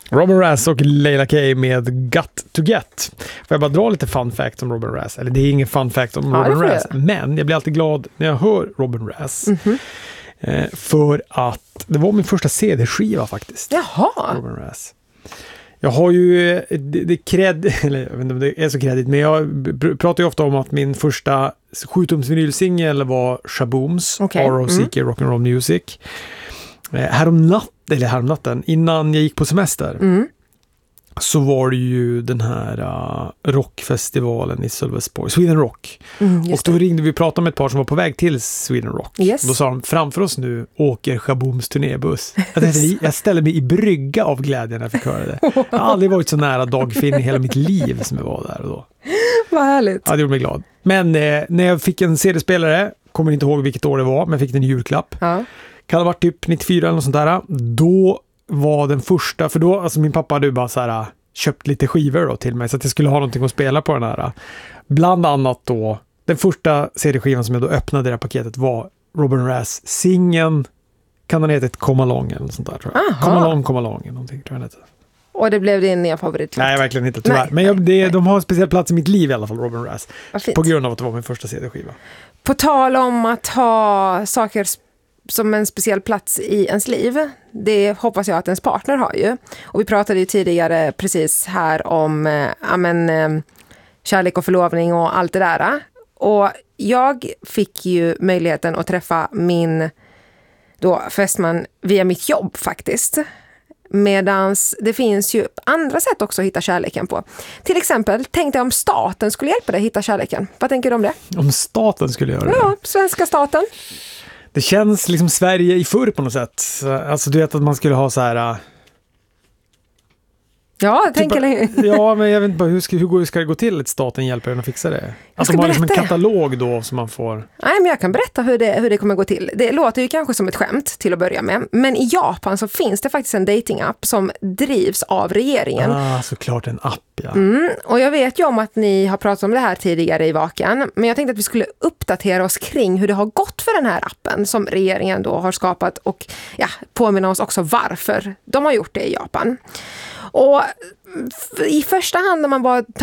Robin Razz och Leila K med Got to Get. Får jag bara dra lite fun fact om Robin Razz? Eller det är ingen fun fact om Robin Razz. Men jag blir alltid glad när jag hör Robin Razz. För att det var min första CD-skiva faktiskt. Jaha. Robin Razz. Jag har ju eller jag vet inte om det är så kredit, men jag pratar ju ofta om att min första 7-tums vinylsingel var Shabooms R.O.C.K. Rock'n'Roll Music. Häromnatten, innan jag gick på semester, så var det ju den här rockfestivalen i Sölvesborg, Sweden Rock. Och då ringde vi och pratade med ett par som var på väg till Sweden Rock. Yes. Då sa de, framför oss nu åker Shabooms turnébuss. Jag ställde mig i brygga av glädje när jag fick höra det. Jag har aldrig varit så nära Dagfinn i hela mitt liv som jag var där och då. Vad härligt. Ja, det gjorde mig glad. Men när jag fick en CD-spelare, kommer inte ihåg vilket år det var, men jag fick den i julklapp. Ja. Kan ha varit typ 94 eller något sånt där. Då var den första, för då, alltså min pappa hade ju bara så här köpt lite skivor då till mig så att jag skulle ha någonting att spela på den här. Bland annat då, den första CD-skivan som jag då öppnade det här paketet var Robin Razz singeln, kan den heta ett Come Along eller något sånt där tror jag. Come Along eller någonting tror jag den heter. Och det blev din nya favoritlåt? Nej, verkligen inte tyvärr. Men de har en speciell plats i mitt liv i alla fall, Robin Razz. På grund av att det var min första CD-skiva. På tal om att ha saker som en speciell plats i ens liv, det hoppas jag att ens partner har ju. Och vi pratade ju tidigare precis här om kärlek och förlovning och allt det där. Och jag fick ju möjligheten att träffa min då fästman via mitt jobb faktiskt. Medans det finns ju andra sätt också att hitta kärleken på. Till exempel, tänkte jag om staten skulle hjälpa dig att hitta kärleken. Vad tänker du om det? Om staten skulle göra det? Ja, svenska staten. Det känns liksom Sverige i förr på något sätt. Alltså du vet att man skulle ha så här... Ja, jag tänker... Ja, men jag vet inte bara, hur ska det gå till att staten hjälper en att fixa det? Alltså man har liksom en katalog då som man får... Nej, men jag kan berätta hur det kommer gå till. Det låter ju kanske som ett skämt till att börja med. Men i Japan så finns det faktiskt en datingapp som drivs av regeringen. Såklart en app, ja. Och jag vet ju om att ni har pratat om det här tidigare i Vaken. Men jag tänkte att vi skulle uppdatera oss kring hur det har gått för den här appen som regeringen då har skapat. Och påminna oss också varför de har gjort det i Japan. Och i första hand när man bara